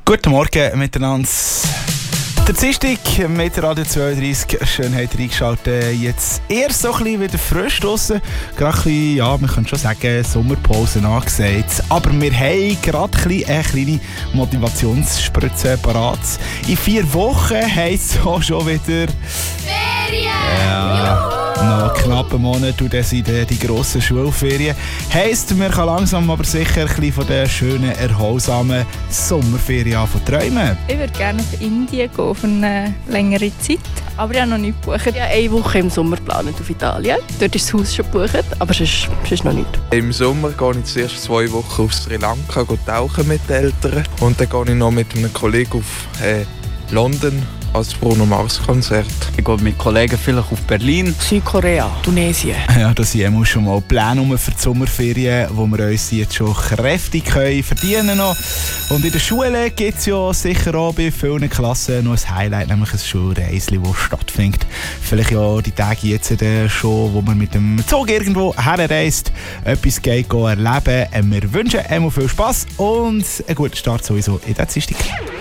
Guten Morgen miteinander. Der Dienstag mit Radio 32. Schön habt ihr eingeschaltet. Jetzt erst so ein bisschen wieder frisch draussen. Gerade ein bisschen, ja, man könnte schon sagen, Sommerpause angesagt. Aber wir haben gerade eine kleine Motivationsspritze parat. In 4 Wochen heisst es auch schon wieder Ferien! Ja. Noch knapp einen Monat und dann sind die grossen Schulferien. Heisst, man kann langsam aber sicher ein bisschen von den schönen, erholsamen Sommerferien träumen. Ich würde gerne auf Indien gehen für eine längere Zeit, aber ich habe noch nicht gebucht. Ich habe 1 Woche im Sommer geplant auf Italien. Dort ist das Haus schon gebucht, aber sonst noch nicht. Im Sommer gehe ich zuerst 2 Wochen auf Sri Lanka tauchen mit den Eltern. Und dann gehe ich noch mit einem Kollegen auf London als Bruno Mars Konzert. Ich gehe mit Kollegen vielleicht auf Berlin. Südkorea, Tunesien. Ja, das sind schon mal Pläne für die Sommerferien, wo wir uns jetzt schon kräftig verdienen können. Und in der Schule gibt es ja sicher auch bei vielen Klassen noch ein Highlight, nämlich ein Schulreisli, das stattfindet. Vielleicht ja die Tage jetzt schon, wo man mit dem Zug irgendwo herreist, etwas geht erleben. Wir wünschen viel Spass und einen guten Start sowieso in der Dienstag.